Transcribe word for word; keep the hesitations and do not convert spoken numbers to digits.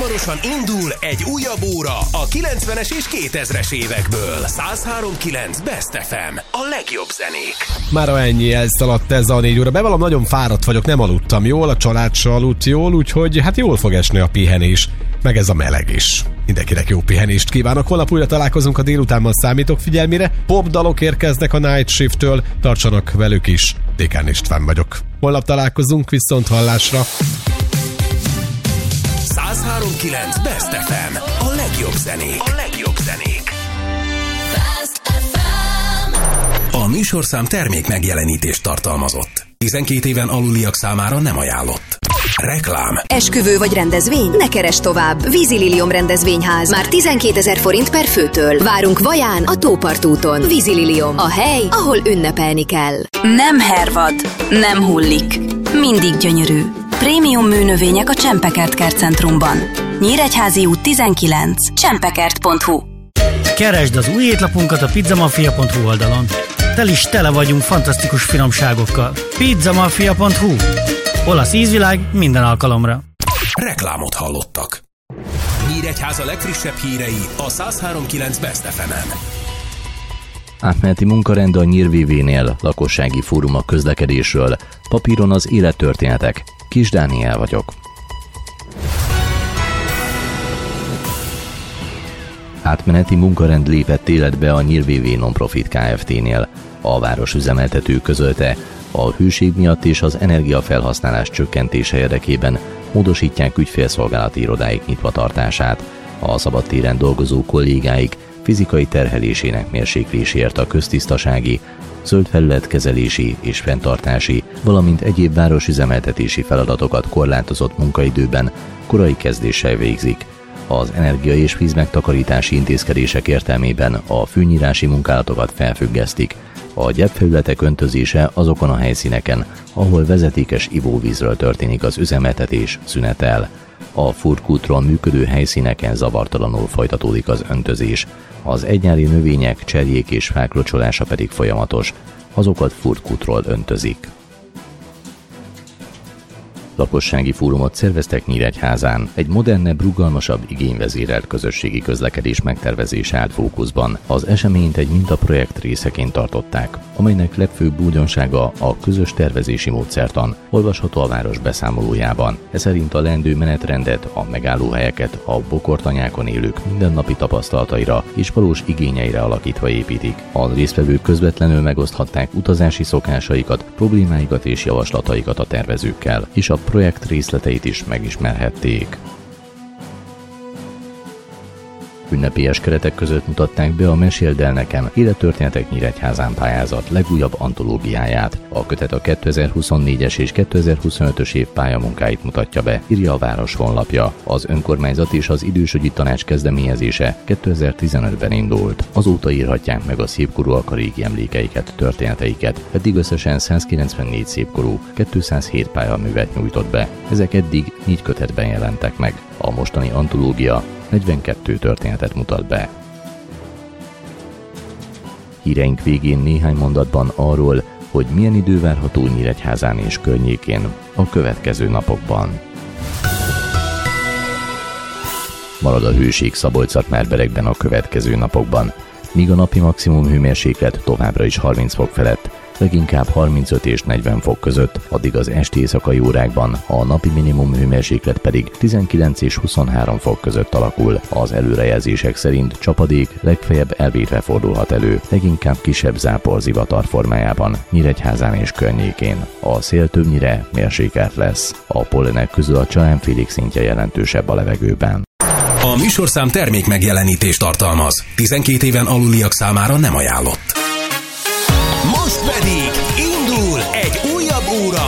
Hamarosan indul egy újabb óra a kilencvenes és kétezres évekből. száz három kilenc Best ef em. A legjobb zenék. Mára ennyi, elszaladt ez a négy óra. Bevallom, nagyon fáradt vagyok, nem aludtam jól, a család se aludt jól, úgyhogy hát jól fog esni a pihenés, meg ez a meleg is. Mindenkinek jó pihenést kívánok. Holnap újra találkozunk a délutánban, számítok figyelmére. Popdalok érkeznek a Night Shift-től, tartsanak velük is. Dékán István vagyok. Holnap találkozunk, viszont hallásra. száz három kilenc Best ef em. A legjobb zenék. A legjobb zenék. Best ef em. A műsorszám termék megjelenítést tartalmazott. tizenkét éven aluliak számára nem ajánlott. Reklám. Esküvő vagy rendezvény? Ne keresd tovább. Vízi Lilium rendezvényház. Már tizenkétezer forint per főtől. Várunk Vaján, a Tópart úton. Vízi Lilium. A hely, ahol ünnepelni kell. Nem hervad, nem hullik. Mindig gyönyörű. Prémium műnövények a Csempekert Kertcentrumban. Nyíregyházi út tizenkilenc. csempekert pont hu. Keresd az új étlapunkat a pizzamafia pont hu oldalon. Tel is tele vagyunk fantasztikus finomságokkal. pizzamafia pont hu. Olasz ízvilág minden alkalomra. Reklámot hallottak. Nyíregyháza legfrissebb hírei a száz három kilenc Best ef emen. Átmeneti munkarend a Nyír vé vé-nél, lakossági fórum a közlekedésről, papíron az élettörténetek. Kis Dániel vagyok. Átmeneti munkarend lépett életbe a Nyír vé vé Nonprofit Kft-nél. A város üzemeltető közölte, a hőség miatt és az energiafelhasználás csökkentése érdekében módosítják ügyfélszolgálati irodáik nyitvatartását. A szabadtéren dolgozó kollégáik fizikai terhelésének mérsékléséért a köztisztasági, zöld felületkezelési és fenntartási, valamint egyéb városüzemeltetési feladatokat korlátozott munkaidőben korai kezdéssel végzik. Az energia- és vízmegtakarítási intézkedések értelmében a fűnyírási munkálatokat felfüggesztik. A gyepfelületek öntözése azokon a helyszíneken, ahol vezetékes ivóvízről történik az üzemeltetés, szünetel. A furtkútron működő helyszíneken zavartalanul folytatódik az öntözés. Az egynyári növények, cserjék és fák locsolása pedig folyamatos. Azokat furtkútról öntözik. Lakossági fórumot szerveztek Nyíregyházán. Egy modernebb, rugalmasabb, igényvezérelt közösségi közlekedés megtervezése állt fókuszban. Az eseményt egy mintaprojekt részeként tartották, amelynek legfőbb újdonsága a közös tervezési módszertan, olvasható a város beszámolójában. Ez szerint a leendő menetrendet, a megállóhelyeket a bokortanyákon élők mindennapi tapasztalataira és valós igényeire alakítva építik. A résztvevők közvetlenül megoszthatták utazási szokásaikat, problémáikat és javaslataikat a tervezőkkel, és a projekt részleteit is megismerhették. Ünnepélyes keretek között mutatták be a Meséld el nekem Élettörténetek Nyíregyházán pályázat legújabb antológiáját. A kötet a kétezer-huszonnégyes és kétezer-huszonötös év pályamunkáit mutatja be, írja a város honlapja. Az önkormányzat és az idősügyi tanács kezdeményezése kétezer-tizenötben indult. Azóta írhatják meg a szépkorúak a régi emlékeiket, történeteiket, eddig összesen százkilencvennégy szépkorú, kétszázhét pályaművet nyújtott be. Ezek eddig négy kötetben jelentek meg. A mostani antológia negyvenkét történetet mutat be. Híreink végén néhány mondatban arról, hogy milyen idő várható Nyíregyházán és környékén a következő napokban. Marad a hőség Szabolcs-Szatmár-Berekben a következő napokban, míg a napi maximum hőmérséklet továbbra is harminc fok felett, leginkább harmincöt és negyven fok között, addig az esti éjszakai órákban a napi minimum hőmérséklet pedig tizenkilenc és huszonhárom fok között alakul. Az előrejelzések szerint csapadék legfeljebb elvétve fordulhat elő, leginkább kisebb záporzivatar formájában, Nyíregyházán és környékén. A szél többnyire mérsékelt lesz. A pollenek közül a csalánfélék szintje jelentősebb a levegőben. A műsorszám termék megjelenítést tartalmaz. tizenkét éven aluliak számára nem ajánlott. Most pedig indul egy újabb óra